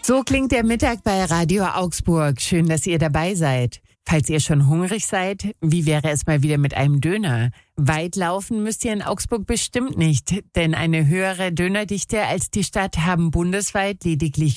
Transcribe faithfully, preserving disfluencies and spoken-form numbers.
So klingt der Mittag bei Radio Augsburg. Schön, dass ihr dabei seid. Falls ihr schon hungrig seid, wie wäre es mal wieder mit einem Döner? Weit laufen müsst ihr in Augsburg bestimmt nicht, denn eine höhere Dönerdichte als die Stadt haben bundesweit lediglich